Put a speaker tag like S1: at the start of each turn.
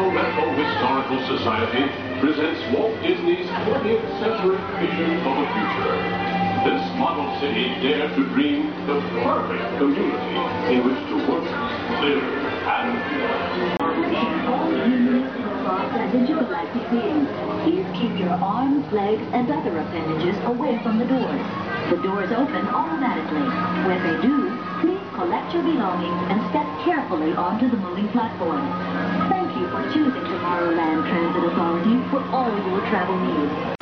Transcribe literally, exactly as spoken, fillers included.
S1: Metro Historical Society presents Walt Disney's twentieth century vision for the future. This model city dared to dream the perfect community in which to work, live, and play.
S2: All humans, robots, and intergalactic beings, please keep your arms, legs, and other appendages away from the doors. The doors open automatically. When they do, please collect your belongings and step carefully onto the moving platform. Thank you for choosing Tomorrowland Transit Authority for all your travel needs.